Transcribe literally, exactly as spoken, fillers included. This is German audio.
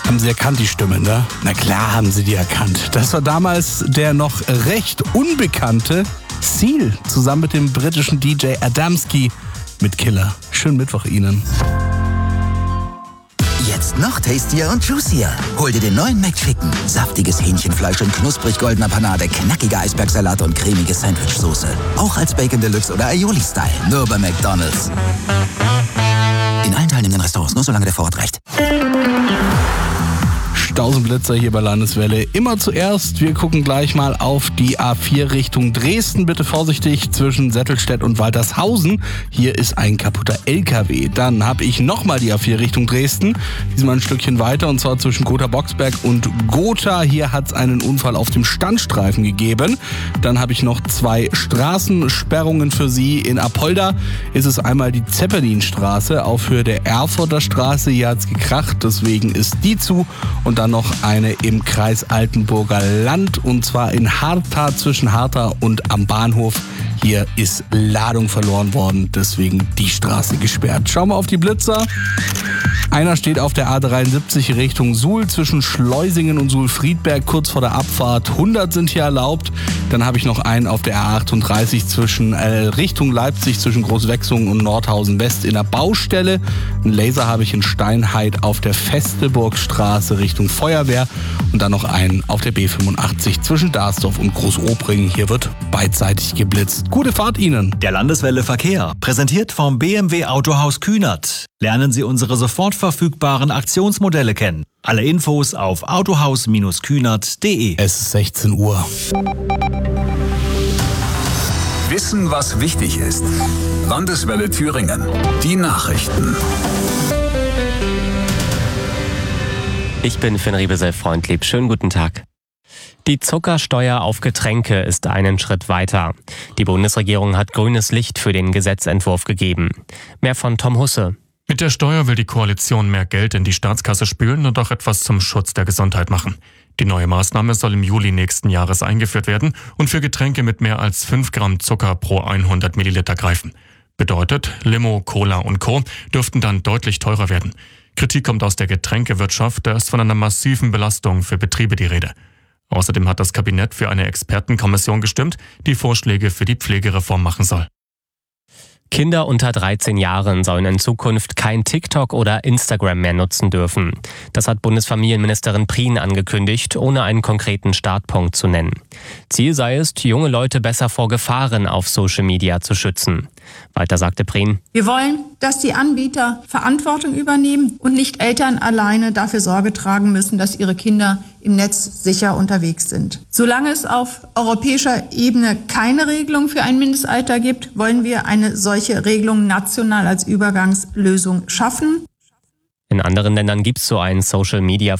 Haben Sie erkannt, die Stimme, ne? Na klar haben Sie die erkannt. Das war damals der noch recht unbekannte Seal, zusammen mit dem britischen D J Adamski mit Killer. Schönen Mittwoch Ihnen. Jetzt noch tastier und juicier. Hol dir den neuen McChicken. Saftiges Hähnchenfleisch in knusprig goldener Panade, knackiger Eisbergsalat und cremige Sandwichsoße. Auch als Bacon Deluxe oder Aioli-Style. Nur bei McDonald's. In allen teilnehmenden Restaurants, nur solange der Vorort reicht. Tausendblitzer hier bei Landeswelle. Immer zuerst, wir gucken gleich mal auf die A vier Richtung Dresden. Bitte vorsichtig zwischen Settelstedt und Waltershausen. Hier ist ein kaputter L K W. Dann habe ich nochmal die A vier Richtung Dresden. Diesmal ein Stückchen weiter und zwar zwischen Gotha-Boxberg und Gotha. Hier hat es einen Unfall auf dem Standstreifen gegeben. Dann habe ich noch zwei Straßensperrungen für Sie. In Apolda ist es einmal die Zeppelinstraße auf Höhe der Erfurter Straße. Hier hat es gekracht, deswegen ist die zu. Und dann noch eine im Kreis Altenburger Land und zwar in Hartha zwischen Hartha und am Bahnhof. Hier ist Ladung verloren worden, deswegen die Straße gesperrt. Schauen wir auf die Blitzer. Einer steht auf der A dreiundsiebzig Richtung Suhl zwischen Schleusingen und Suhl-Friedberg kurz vor der Abfahrt. hundert sind hier erlaubt. Dann habe ich noch einen auf der A achtunddreißig zwischen äh, Richtung Leipzig zwischen Großwechsungen und Nordhausen West in der Baustelle. Einen Laser habe ich in Steinheid auf der Festeburgstraße Richtung Feuerwehr und dann noch einen auf der B fünfundachtzig zwischen Darsdorf und Großobringen. Hier wird beidseitig geblitzt. Gute Fahrt Ihnen. Der Landeswelle Verkehr, präsentiert vom B M W Autohaus Kühnert. Lernen Sie unsere sofort verfügbaren Aktionsmodelle kennen. Alle Infos auf autohaus Kühnert punkt de. Es ist sechzehn Uhr. Wissen, was wichtig ist. Landeswelle Thüringen. Die Nachrichten. Ich bin Finn Riebesell-Freundlieb. Schönen guten Tag. Die Zuckersteuer auf Getränke ist einen Schritt weiter. Die Bundesregierung hat grünes Licht für den Gesetzentwurf gegeben. Mehr von Tom Husse. Mit der Steuer will die Koalition mehr Geld in die Staatskasse spülen und auch etwas zum Schutz der Gesundheit machen. Die neue Maßnahme soll im Juli nächsten Jahres eingeführt werden und für Getränke mit mehr als fünf Gramm Zucker pro hundert Milliliter greifen. Bedeutet, Limo, Cola und Co. dürften dann deutlich teurer werden. Kritik kommt aus der Getränkewirtschaft, da ist von einer massiven Belastung für Betriebe die Rede. Außerdem hat das Kabinett für eine Expertenkommission gestimmt, die Vorschläge für die Pflegereform machen soll. Kinder unter dreizehn Jahren sollen in Zukunft kein TikTok oder Instagram mehr nutzen dürfen. Das hat Bundesfamilienministerin Prien angekündigt, ohne einen konkreten Startpunkt zu nennen. Ziel sei es, junge Leute besser vor Gefahren auf Social Media zu schützen. Weiter sagte Prien: Wir wollen, dass die Anbieter Verantwortung übernehmen und nicht Eltern alleine dafür Sorge tragen müssen, dass ihre Kinder im Netz sicher unterwegs sind. Solange es auf europäischer Ebene keine Regelung für ein Mindestalter gibt, wollen wir eine solche Regelung national als Übergangslösung schaffen. In anderen Ländern gibt es so ein Social Media